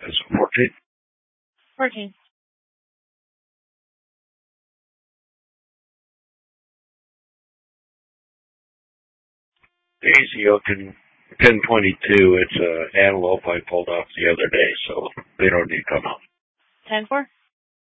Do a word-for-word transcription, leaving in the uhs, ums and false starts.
That's fourteen. fourteen. Daisy looking ten twenty-two. It's a antelope I pulled off the other day, so they don't need to come out. ten four?